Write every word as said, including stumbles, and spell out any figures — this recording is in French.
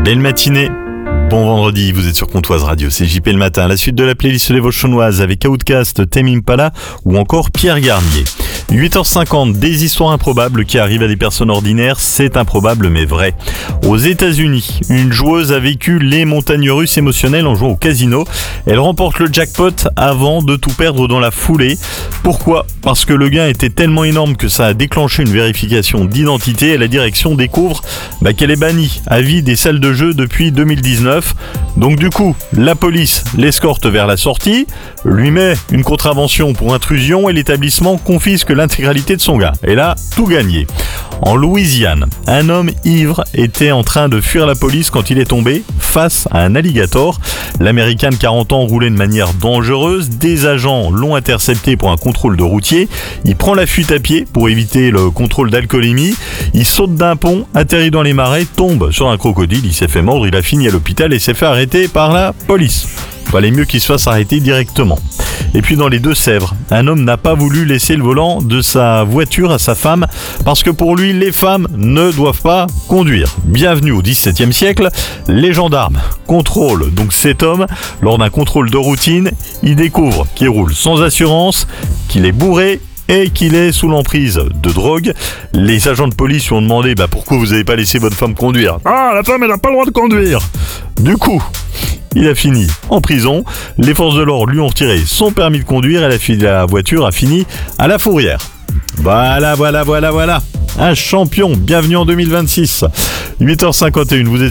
Belle matinée, bon vendredi, vous êtes sur Pontoise Radio, c'est J P le matin. La suite de la playlist Les Vauchonnoises avec Outcast, Tame Impala ou encore Pierre Garnier. huit heures cinquante, des histoires improbables qui arrivent à des personnes ordinaires, c'est improbable mais vrai. Aux États-Unis, une joueuse a vécu les montagnes russes émotionnelles en jouant au casino. Elle remporte le jackpot avant de tout perdre dans la foulée. Pourquoi ? Parce que le gain était tellement énorme que ça a déclenché une vérification d'identité et la direction découvre bah, qu'elle est bannie à vie des salles de jeu depuis deux mille dix-neuf. Donc du coup, la police l'escorte vers la sortie, lui met une contravention pour intrusion et l'établissement confisque l'intégralité de son gain. Et là, tout gagné. En Louisiane, un homme ivre était en train de fuir la police quand il est tombé face à un alligator. L'Américain de quarante ans roulait de manière dangereuse. Des agents l'ont intercepté pour un contrôle de routier. Il prend la fuite à pied pour éviter le contrôle d'alcoolémie. Il saute d'un pont, atterrit dans les marais, tombe sur un crocodile. Il s'est fait mordre, il a fini à l'hôpital et s'est fait arrêter par la police. Il valait mieux qu'il se fasse arrêter directement. Et puis dans les Deux-Sèvres, un homme n'a pas voulu laisser le volant de sa voiture à sa femme parce que pour lui, les femmes ne doivent pas conduire. Bienvenue au dix-septième siècle, les gendarmes contrôlent donc cet homme. Lors d'un contrôle de routine, ils découvrent qu'il roule sans assurance, qu'il est bourré et qu'il est sous l'emprise de drogue. Les agents de police lui ont demandé bah, pourquoi vous n'avez pas laissé votre femme conduire. Ah, la femme elle n'a pas le droit de conduire. Du coup, il a fini en prison. Les forces de l'ordre lui ont retiré son permis de conduire et la, la voiture a fini à la fourrière. Voilà, voilà, voilà, voilà. Un champion. Bienvenue en deux mille vingt-six. huit heures cinquante et un. Vous êtes